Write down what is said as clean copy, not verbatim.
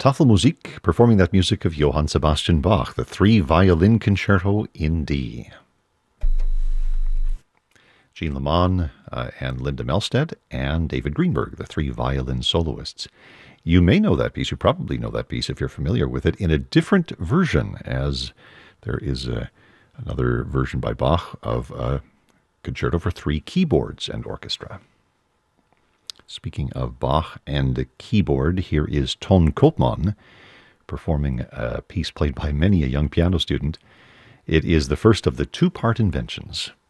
Tafelmusik, performing that music of Johann Sebastian Bach, the three-violin concerto in D. Jean Lamont and Linda Melstead and David Greenberg, the three violin soloists. You may know that piece, you probably know that piece if you're familiar with it, in a different version, as there is another version by Bach of a concerto for three keyboards and orchestra. Speaking of Bach and the keyboard, here is Ton Koopman performing a piece played by many a young piano student. It is the first of the two-part inventions.